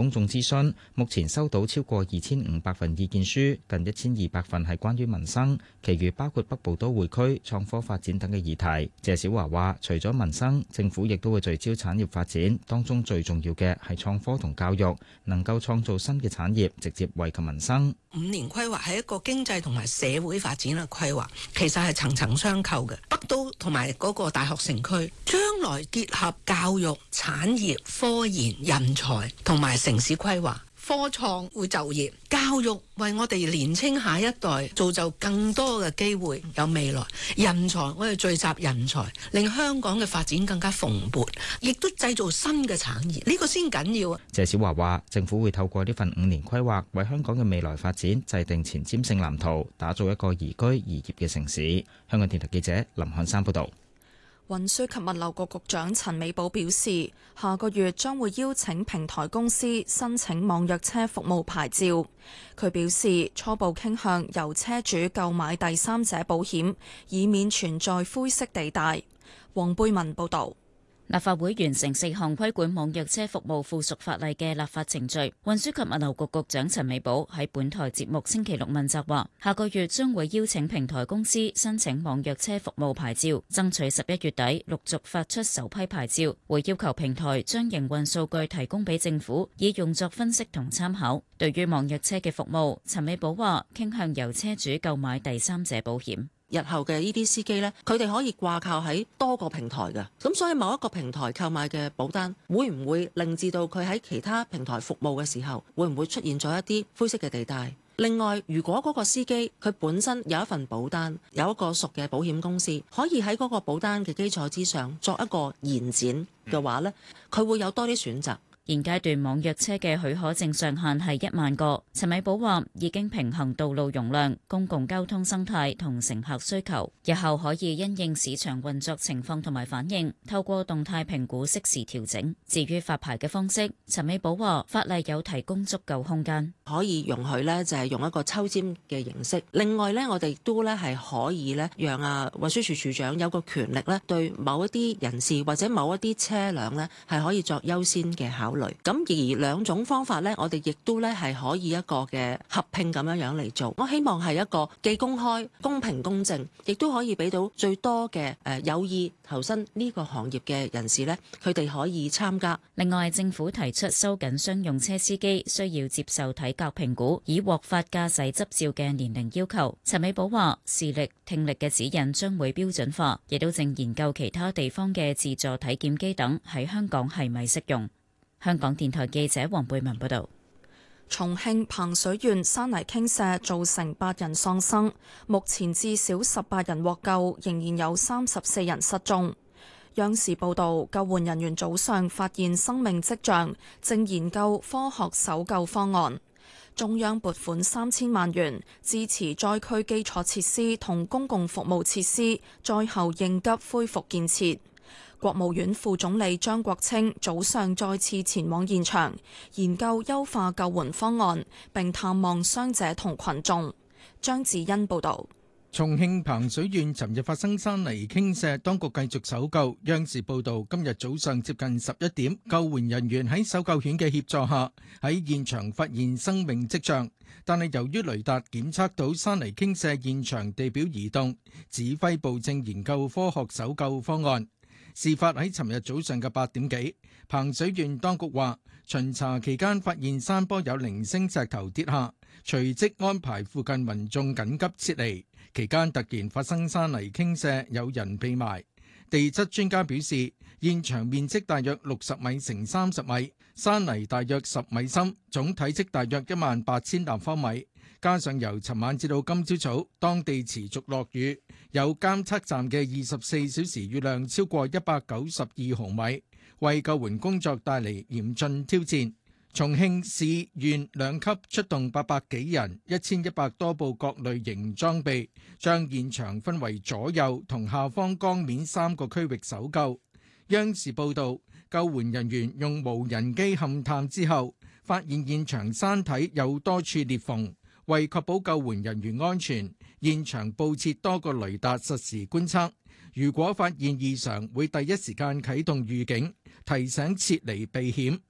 公眾諮詢，目前收到超過2500份意見書，近1200份係關於民生，其餘包括北部都會區、創科發展等嘅議題。謝小華話，除咗民生，政府亦都會聚焦產業發展，當中最重要嘅係創科同教育，能夠創造新嘅產業，直接惠及民生。 5年規劃係一個經濟同埋社會發展嘅規劃，其實係層層相扣嘅。北都同埋嗰個大學城區，將來結合教育、產業、科研、人才同埋城市規劃。科創會就業，教育為我哋年青下一代造就更多嘅機會，有未來。人才我哋聚集人才，令香港嘅發展更加蓬勃，亦都製造新嘅產業，呢個先緊要啊！ 謝小華話，政府會透過呢份5年規劃，為香港嘅未來發展制定前瞻性藍圖，打造一個宜居宜業嘅城市。香港電台記者林漢山報導。 運輸及物流局局長陳美寶表示，下個月將會邀請平台公司申請網約車服務牌照。佢表示，初步傾向由車主購買第三者保險，以免存在灰色地帶。黃貝文報導。 立法會完成4項規管網約車服務附屬法例嘅立法程序。運輸及物流局局長陳美寶喺本台節目星期六問責話，下個月將會邀請平台公司申請網約車服務牌照，爭取11月底陸續發出首批牌照。會要求平台將營運數據提供俾政府，以用作分析同參考。對於網約車嘅服務，陳美寶話傾向由車主購買第三者保險。 日後嘅呢啲司機呢，佢哋可以掛靠喺多個平台嘅，咁所以某一個平台購買嘅保單，會唔會令至到佢喺其他平台服務嘅時候，會唔會出現咗一啲灰色嘅地帶？另外，如果嗰個司機佢本身有一份保單，有一個屬嘅保險公司，可以喺嗰個保單嘅基礎之上作一個延展嘅話呢，佢會有多啲選擇。 現階段網約車嘅許可證上限係1萬個。陳美寶話已經平衡道路容量、公共交通生態同乘客需求，日後可以因應市場運作情況同埋反應，透過動態評估適時調整。至於發牌嘅方式，陳美寶話法例有提供足夠空間， 可以容許呢就係用一個抽籤嘅形式。另外呢，我哋都呢係可以呢讓運輸署署長有個權力呢對某一啲人士或者某一啲車輛呢係可以作優先嘅考慮。咁而兩種方法呢，我哋亦都呢係可以一個嘅合併咁樣嚟做。我希望係一個既公開、公平、公正，亦都可以俾到最多嘅有意投身呢個行業嘅人士呢，佢哋可以參加。 另外，政府提出收緊商用車司機需要接受體格評估以獲發駕駛執照嘅年齡要求。陳美寶話，視力、聽力嘅指引將會標準化，亦都正研究其他地方嘅自助體檢機等喺香港係咪適用。香港電台記者黃貝文報道。 重慶彭水縣山泥傾瀉造成8人喪生，目前至少18人獲救，仍然有34人失蹤。央視報道，救援人員早上發現生命跡象，正研究科學搜救方案。中央撥款3000萬元支持災區基礎設施同公共服務設施災後應急恢復建設。國務院副總理張國清早上再次前往現場，研究優化救援方案，並探望傷者同群眾。張子欣報導。 重慶彭水縣尋日發生山泥傾瀉，當局繼續搜救。央視報導，今日早上接近11點，救援人員喺搜救犬嘅協助下，喺現場發現生命跡象，但係由於雷達檢測到山泥傾瀉現場地表移動，指揮部正研究科學搜救方案。事發喺尋日早上嘅8點幾，彭水縣當局話巡查期間發現山坡有零星石頭跌下，隨即安排附近民眾緊急撤離。期間突然發生山泥傾瀉，有人被埋。地質專家表示，現場面積大約60米乘30米，山泥大約10米深，總體積大約18000立方米。加上由尋晚至到今朝早，當地持續落雨，有監測站嘅24小時雨量超過192毫米，為救援工作帶嚟嚴峻挑戰。重慶市縣兩級出動800幾人，1100多部各類型裝備，將現場分為左右同下方江面3個區域搜救。央視報導，救援人員用無人機勘探之後，發現現場山體有多處裂縫。為確保救援人員安全，現場佈設多個雷達實時觀測。如果發現異常，會第一時間啟動預警，提醒撤離避險。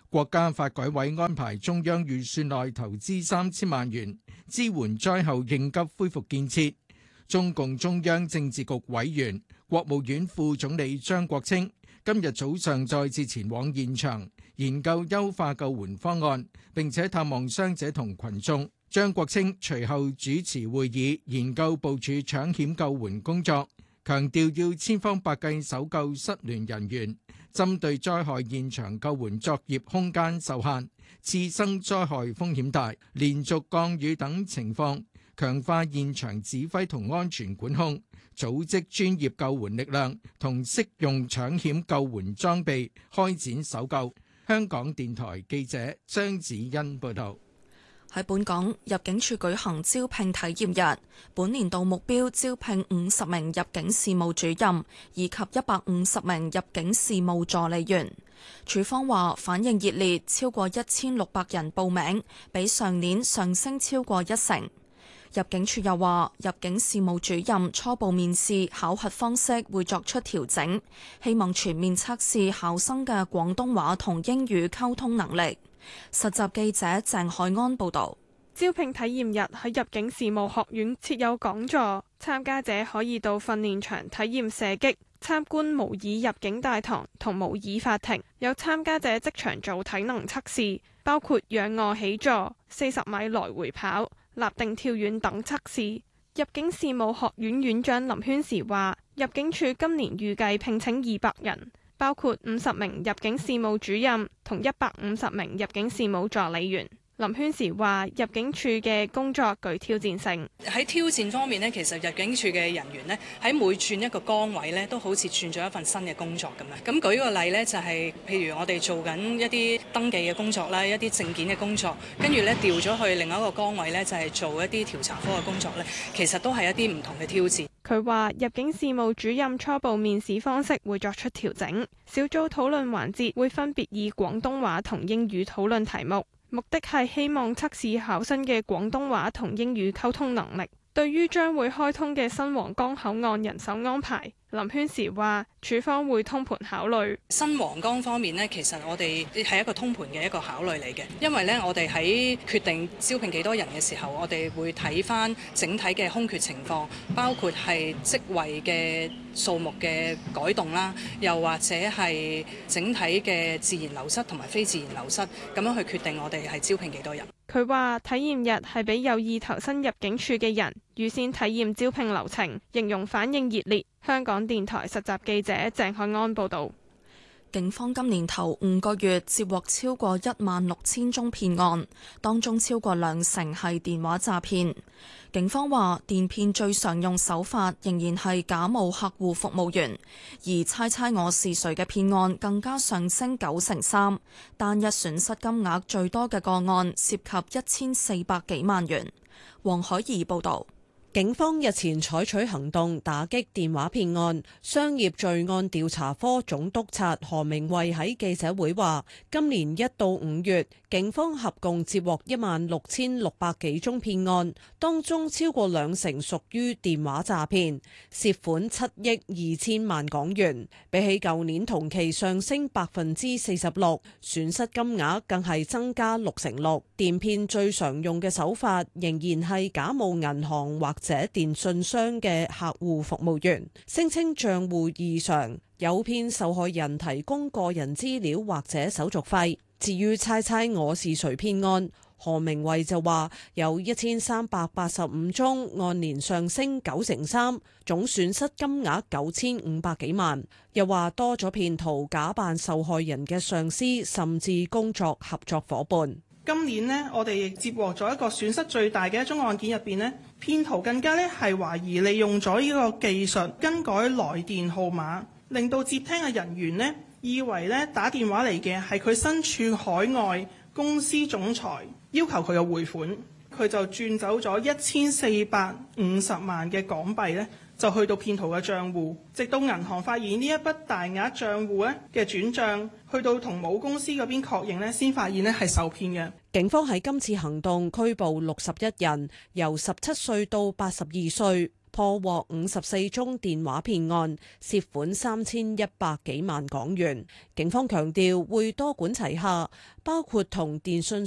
國家發改委安排中央預算內投資3000萬元，支援災後應急恢復建設。中共中央政治局委員、國務院副總理張國清今日早上再次前往現場，研究優化救援方案，並且探望傷者同群眾。張國清隨後主持會議，研究部署搶險救援工作，強調要千方百計搜救失聯人員。針對災害現場救援作業空間受限、次生災害風險大、連續降雨等情況，強化現場指揮同安全管控，組織專業救援力量同適用搶險救援裝備，開展搜救。香港電台記者張子欣報道。 喺本港，入境處舉行招聘體驗日，本年度目標招聘50名入境事務主任以及150名入境事務助理員。處方話反應熱烈，超過1600人報名，比上年上升超過1成。入境處又話，入境事務主任初步面試考核方式會作出調整，希望全面測試考生嘅廣東話同英語溝通能力。實習記者鄭海安報道。 招聘體驗日喺入境事務學院設有講座，參加者可以到訓練場體驗射擊、參觀模擬入境大堂同模擬法庭。有參加者即場做體能測試，包括仰臥起坐、40米來回跑、立定跳遠等測試。入境事務學院院長林軒時話，入境處今年預計聘請200人，包括50名入境事務主任同150名入境事務助理員。林軒時話，入境處嘅工作具挑戰性。 喺挑戰方面呢，其實入境處嘅人員呢，喺每轉一個崗位呢，都好似轉咗一份新嘅工作咁樣。咁舉個例呢，就係譬如我哋做緊一啲登記嘅工作啦，一啲證件嘅工作，跟住呢調咗去另一個崗位呢，就係做一啲調查科嘅工作呢，其實都係一啲唔同嘅挑戰。 佢話入境事務主任初步面試方式會作出調整，小組討論環節會分別以廣東話同英語討論題目。目的係希望測試考生嘅廣東話同英語溝通能力。對於將會開通嘅新皇崗口岸人手安排，林軒時話，處方會通盤考慮。 新皇崗方面呢，其實我哋係一個通盤嘅一個考慮嚟嘅，因為呢，我哋喺決定招聘幾多人嘅時候，我哋會睇返整體嘅空缺情況，包括係職位嘅數目嘅改動啦，又或者係整體嘅自然流失同埋非自然流失，咁樣去決定我哋係招聘幾多人。 佢話體驗日係俾有意投身入境處嘅人預先體驗招聘流程，形容反應熱烈。香港電台實習記者鄭海安報導。 警方今年頭5個月接獲超過16000宗騙案，當中超過20%係電話詐騙。警方話，電騙最常用手法仍然係假冒客戶服務員，而猜猜我是誰嘅騙案更加上升93%，單日損失金額最多嘅個案涉及1400幾萬元。黃海怡報導。 警方日前採取行動打擊電話騙案，商業罪案調查科總督察何明慧喺記者會話，今年1到5月，警方合共接獲16600幾宗騙案，當中超過20%屬於電話詐騙，涉款7億2000萬港元，比起舊年同期上升46%，損失金額更係增加6%。電騙最常用嘅手法仍然係假冒銀行或者電信商嘅客戶服務員，聲稱賬戶異常，誘騙受害人提供個人資料或者手續費。至於猜猜我是誰騙案，何明慧就話有1385宗，按年上升93%，總損失金額9500幾萬。又話多咗騙徒假扮受害人嘅上司，甚至工作合作夥伴。 今年呢，我哋亦接獲咗一個損失最大嘅一宗案件入邊呢，騙徒更加呢係懷疑利用咗呢個技術更改來電號碼，令到接聽嘅人員呢以為呢打電話嚟嘅係佢身處海外公司總裁，要求佢嘅匯款，佢就轉走咗1450萬嘅港幣呢，就去到騙徒嘅帳戶，直到銀行發現呢一筆大額帳戶咧嘅轉帳，去到同母公司嗰邊確認咧，先發現咧係受騙嘅。 警方喺今次行動拘捕61人，由17歲到82歲。 破獲54宗電話騙案，涉款3100幾萬港元。警方強調會多管齊下，包括同電訊